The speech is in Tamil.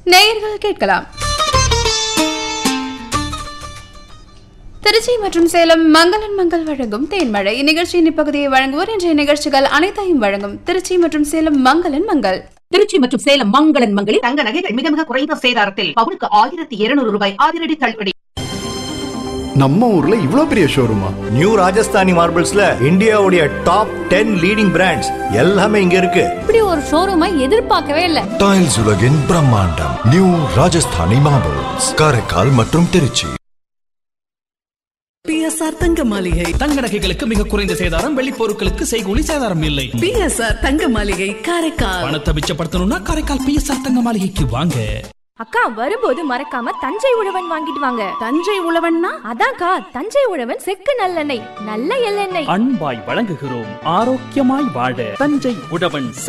நேயர்கள் கேட்கலாம். திருச்சி மற்றும் சேலம் மங்களன் மங்கள் வழங்கும் தேன்மழை. இந்நிகழ்ச்சியின் இப்பகுதியை வழங்குவோர் இன்றைய நிகழ்ச்சிகள் அனைத்தையும் வழங்கும் திருச்சி மற்றும் சேலம் மங்களன் மங்கள். திருச்சி மற்றும் சேலம் மங்களன் மங்களில் தங்க நகைகள் மிக மிக குறைந்த சேதாரத்தில் பவுனுக்கு 1200 ரூபாய் அதிரடி தள்ளுபடி. நம்ம ஊர்ல இவ்ளோ பெரிய ஷோரூமா? நியூ ராஜஸ்தானி மார்பிள்ஸ்ல இந்தியாவுடைய டாப் 10 லீடிங் பிராண்ட்ஸ் எல்லாமே இங்க இருக்கு. இப்படி ஒரு ஷோரூமை எதிர்பார்க்கவே இல்ல. டைல்ஸ் உலகின் பிரம்மாண்டம் நியூ ராஜஸ்தானி மார்பிள்ஸ், காரைக்கால் மற்றும் திருச்சி. PSR தங்க மாளிகை. தங்க நகைகளுக்கு மிக குறைந்த சேதாரம், வெள்ளி பொருட்களுக்கு செய்கூலி சேதாரம் இல்லை. PSR தங்க மாளிகை காரைக்கால். பணத்தை மிச்சப்படுத்தணும்னா காரைக்கால் PSR தங்க மாளிகைக்கு வாங்க. அக்கா வரும்போது மறக்காம தஞ்சை உழவன் வாங்கிட்டு வாங்க. தஞ்சை உழவன்னா அதான்க்கா, தஞ்சை உழவன் செக்கு நல்லெண்ணெய், நல்ல எள்ளெண்ணெய். அன்பாய் வழங்குகிறோம், ஆரோக்கியமாய் வாழ தஞ்சை உழவன்